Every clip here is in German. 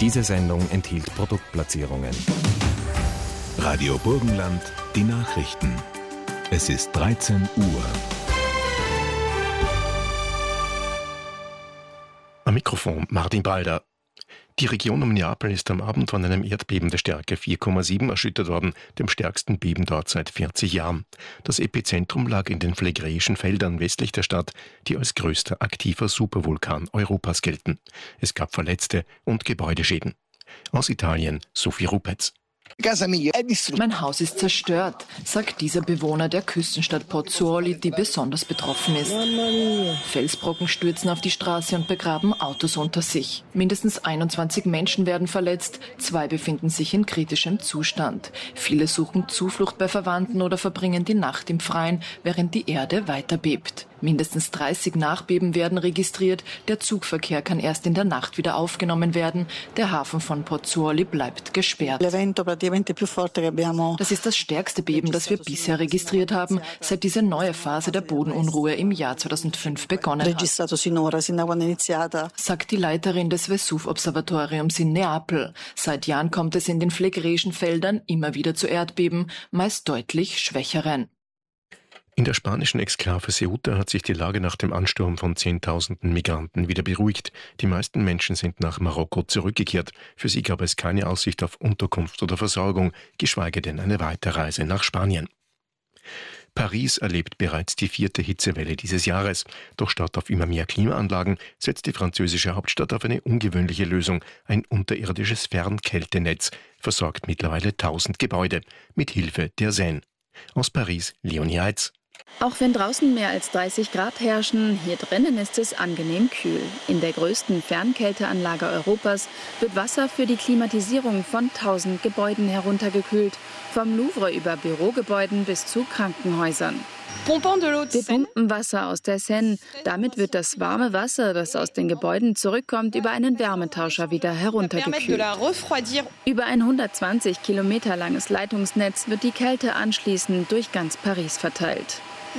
Diese Sendung enthielt Produktplatzierungen. Radio Burgenland, die Nachrichten. Es ist 13 Uhr. Am Mikrofon Martin Balder. Die Region um Neapel ist am Abend von einem Erdbeben der Stärke 4,7 erschüttert worden, dem stärksten Beben dort seit 40 Jahren. Das Epizentrum lag in den Phlegräischen Feldern westlich der Stadt, die als größter aktiver Supervulkan Europas gelten. Es gab Verletzte und Gebäudeschäden. Aus Italien Sophie Rupetz. Mein Haus ist zerstört, sagt dieser Bewohner der Küstenstadt Pozzuoli, die besonders betroffen ist. Felsbrocken stürzen auf die Straße und begraben Autos unter sich. Mindestens 21 Menschen werden verletzt, 2 befinden sich in kritischem Zustand. Viele suchen Zuflucht bei Verwandten oder verbringen die Nacht im Freien, während die Erde weiter bebt. Mindestens 30 Nachbeben werden registriert. Der Zugverkehr kann erst in der Nacht wieder aufgenommen werden. Der Hafen von Pozzuoli bleibt gesperrt. Das ist das stärkste Beben, das wir bisher registriert haben, seit diese neue Phase der Bodenunruhe im Jahr 2005 begonnen hat, sagt die Leiterin des Vesuv-Observatoriums in Neapel. Seit Jahren kommt es in den Phlegräischen Feldern immer wieder zu Erdbeben, meist deutlich schwächeren. In der spanischen Exklave Ceuta hat sich die Lage nach dem Ansturm von Zehntausenden Migranten wieder beruhigt. Die meisten Menschen sind nach Marokko zurückgekehrt. Für sie gab es keine Aussicht auf Unterkunft oder Versorgung, geschweige denn eine Weiterreise nach Spanien. Paris erlebt bereits die 4. Hitzewelle dieses Jahres. Doch statt auf immer mehr Klimaanlagen setzt die französische Hauptstadt auf eine ungewöhnliche Lösung. Ein unterirdisches Fernkältenetz versorgt mittlerweile 1000 Gebäude mit Hilfe der Seine. Aus Paris, Leonie Heitz. Auch wenn draußen mehr als 30 Grad herrschen, hier drinnen ist es angenehm kühl. In der größten Fernkälteanlage Europas wird Wasser für die Klimatisierung von 1000 Gebäuden heruntergekühlt. Vom Louvre über Bürogebäuden bis zu Krankenhäusern. Wir pumpen Wasser aus der Seine. Damit wird das warme Wasser, das aus den Gebäuden zurückkommt, über einen Wärmetauscher wieder heruntergekühlt. Über ein 120 Kilometer langes Leitungsnetz wird die Kälte anschließend durch ganz Paris verteilt.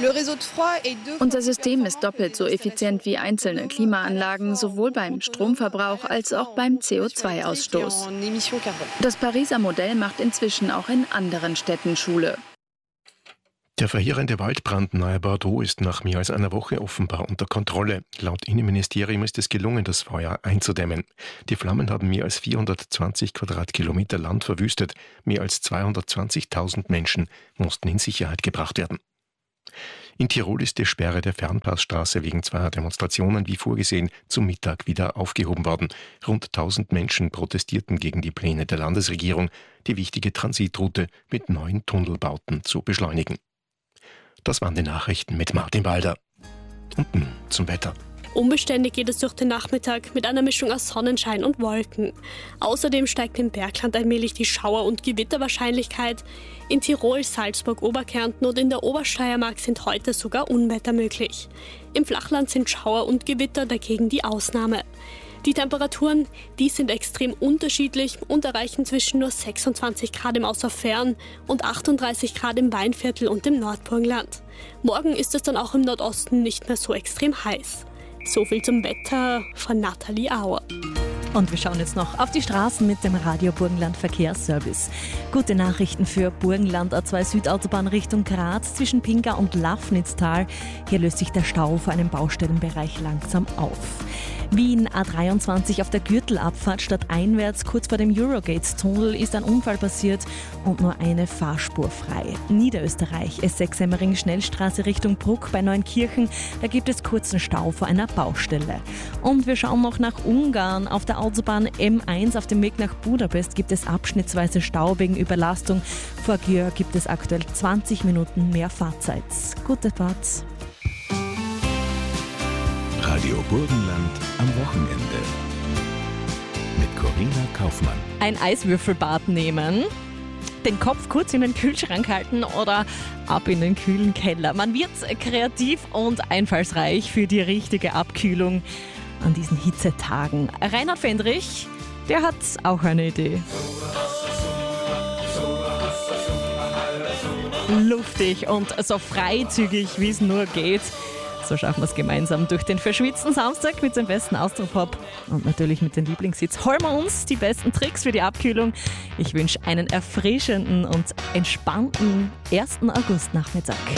Unser System ist doppelt so effizient wie einzelne Klimaanlagen, sowohl beim Stromverbrauch als auch beim CO2-Ausstoß. Das Pariser Modell macht inzwischen auch in anderen Städten Schule. Der verheerende Waldbrand nahe Bordeaux ist nach mehr als einer Woche offenbar unter Kontrolle. Laut Innenministerium ist es gelungen, das Feuer einzudämmen. Die Flammen haben mehr als 420 Quadratkilometer Land verwüstet. Mehr als 220.000 Menschen mussten in Sicherheit gebracht werden. In Tirol ist die Sperre der Fernpassstraße wegen 2 Demonstrationen wie vorgesehen zum Mittag wieder aufgehoben worden. Rund 1000 Menschen protestierten gegen die Pläne der Landesregierung, die wichtige Transitroute mit neuen Tunnelbauten zu beschleunigen. Das waren die Nachrichten mit Martin Balder. Und nun zum Wetter. Unbeständig geht es durch den Nachmittag mit einer Mischung aus Sonnenschein und Wolken. Außerdem steigt im Bergland allmählich die Schauer- und Gewitterwahrscheinlichkeit. In Tirol, Salzburg, Oberkärnten und in der Obersteiermark sind heute sogar Unwetter möglich. Im Flachland sind Schauer und Gewitter dagegen die Ausnahme. Die Temperaturen, die sind extrem unterschiedlich und erreichen zwischen nur 26 Grad im Außerfern und 38 Grad im Weinviertel und im Nordburgenland. Morgen ist es dann auch im Nordosten nicht mehr so extrem heiß. So viel zum Wetter von Nathalie Auer. Und wir schauen jetzt noch auf die Straßen mit dem Radio Burgenland Verkehrsservice. Gute Nachrichten für Burgenland A2 Südautobahn Richtung Graz zwischen Pinga und Lafnitztal. Hier löst sich der Stau vor einem Baustellenbereich langsam auf. Wien A23 auf der Gürtelabfahrt stadteinwärts kurz vor dem Eurogates-Tunnel ist ein Unfall passiert und nur eine Fahrspur frei. Niederösterreich S6 Semmering Schnellstraße Richtung Bruck bei Neunkirchen. Da gibt es kurzen Stau vor einer Baustelle. Und wir schauen noch nach Ungarn. Auf der Autobahn M1 auf dem Weg nach Budapest gibt es abschnittsweise Stau wegen Überlastung. Vor Győr gibt es aktuell 20 Minuten mehr Fahrzeit. Gute Fahrt. Radio Burgenland am Wochenende. Mit Corinna Kaufmann. Ein Eiswürfelbad nehmen, den Kopf kurz in den Kühlschrank halten oder ab in den kühlen Keller. Man wird kreativ und einfallsreich für die richtige Abkühlung an diesen Hitzetagen. Reinhard Fendrich, der hat auch eine Idee. Luftig und so freizügig, wie es nur geht. So schaffen wir es gemeinsam durch den verschwitzten Samstag mit dem besten Austropop und natürlich mit den Lieblingshits. Holen wir uns die besten Tricks für die Abkühlung. Ich wünsche einen erfrischenden und entspannten 1. August-Nachmittag.